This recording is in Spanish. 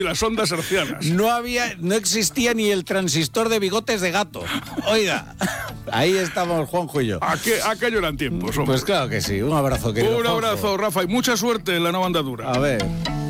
y las ondas hercianas. No existía ni el transistor de bigotes de gato. Oiga, ahí estamos Juanjo y yo. Aquello eran tiempos, hombre. Pues claro que sí. Un abrazo, querido Un Juanjo. abrazo, Rafa, y mucha suerte en la nueva andadura. A ver...